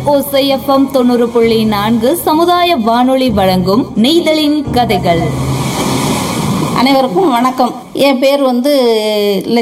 ஓசை எஃப்எம் 90.4 சமுதாய வானொலி வழங்கும் நெய்தலின் கதைகள். அனைவருக்கும் வணக்கம். என் பேர்